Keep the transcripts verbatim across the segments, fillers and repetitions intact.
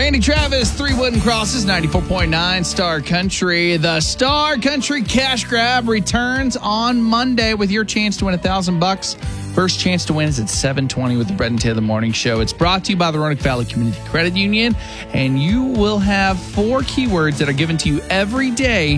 Randy Travis, Three Wooden Crosses, ninety-four point nine Star Country. The Star Country Cash Grab returns on Monday with your chance to win a thousand bucks. First chance to win is at seven twenty with the Brett and Taylor Morning Show. It's brought to you by the Roanoke Valley Community Credit Union, and you will have four keywords that are given to you every day.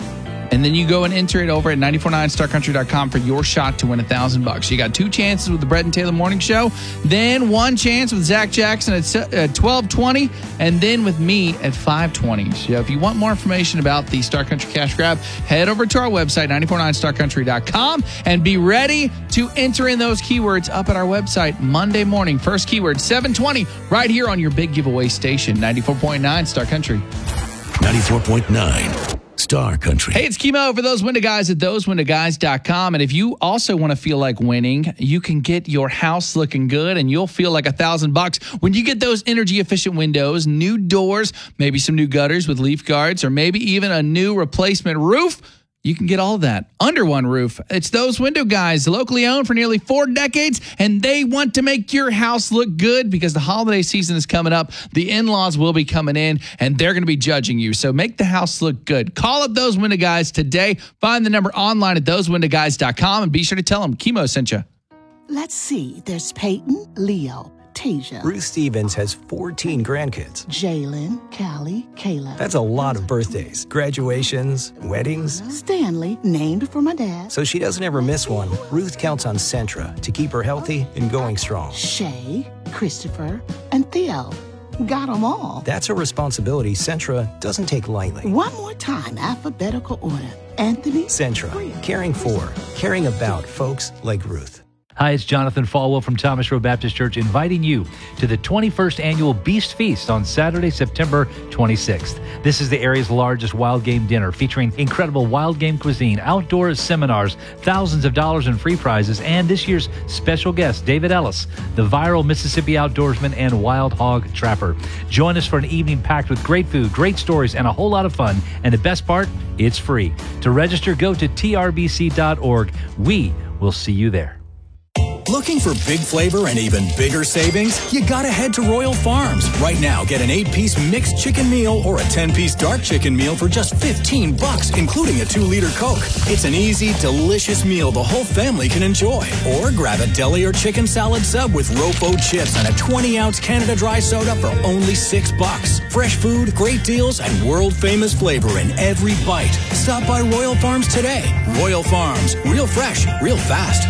And then you go and enter it over at nine four nine star country dot com for your shot to win a thousand bucks. You got two chances with the Brett and Taylor Morning Show, then one chance with Zach Jackson at twelve twenty, and then with me at five twenty. So if you want more information about the Star Country Cash Grab, head over to our website, nine four nine star country dot com, and be ready to enter in those keywords up at our website Monday morning. First keyword, seven twenty, right here on your big giveaway station, ninety-four point nine Star Country. ninety-four point nine Star Country. Hey, it's Chemo for Those Window Guys at those window guys dot com. And if you also want to feel like winning, you can get your house looking good and you'll feel like a thousand bucks when you get those energy efficient windows, new doors, maybe some new gutters with leaf guards, or maybe even a new replacement roof. You can get all of that under one roof. It's Those Window Guys, locally owned for nearly four decades, and they want to make your house look good because the holiday season is coming up. The in-laws will be coming in, and they're going to be judging you. So make the house look good. Call up Those Window Guys today. Find the number online at those window guys dot com, and be sure to tell them Chemo sent you. Let's see. There's Peyton, Leo, Tasia. Ruth Stevens has fourteen grandkids. Jalen, Callie, Kayla. That's a lot of birthdays, graduations, weddings. Stanley, named for my dad. So she doesn't ever miss one. Ruth counts on Centra to keep her healthy and going strong. Shay, Christopher, and Theo. Got them all. That's a responsibility Centra doesn't take lightly. One more time, alphabetical order. Anthony. Centra, caring for, caring about folks like Ruth. Hi, it's Jonathan Falwell from Thomas Road Baptist Church inviting you to the twenty-first Annual Beast Feast on Saturday, September twenty-sixth. This is the area's largest wild game dinner featuring incredible wild game cuisine, outdoor seminars, thousands of dollars in free prizes, and this year's special guest, David Ellis, the viral Mississippi outdoorsman and wild hog trapper. Join us for an evening packed with great food, great stories, and a whole lot of fun. And the best part, it's free. To register, go to T R B C dot org. We will see you there. Looking for big flavor and even bigger savings? You gotta head to Royal Farms. Right now, get an eight-piece mixed chicken meal or a ten-piece dark chicken meal for just fifteen bucks, including a two-liter Coke. It's an easy, delicious meal the whole family can enjoy. Or grab a deli or chicken salad sub with Rofo chips and a twenty-ounce Canada Dry soda for only six bucks. Fresh food, great deals, and world-famous flavor in every bite. Stop by Royal Farms today. Royal Farms, real fresh, real fast.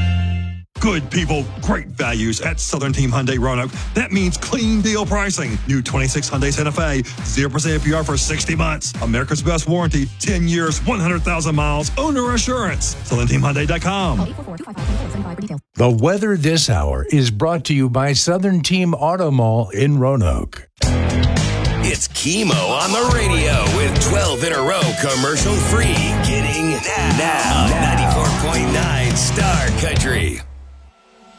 Good people, great values at Southern Team Hyundai Roanoke. That means clean deal pricing. New twenty-six Hyundai Santa Fe, zero percent A P R for sixty months. America's best warranty, ten years, one hundred thousand miles, owner assurance. Southern Team Hyundai dot com. The weather this hour is brought to you by Southern Team Auto Mall in Roanoke. It's Chemo on the radio with twelve in a row commercial free. Getting now, now. ninety-four point nine Star Country.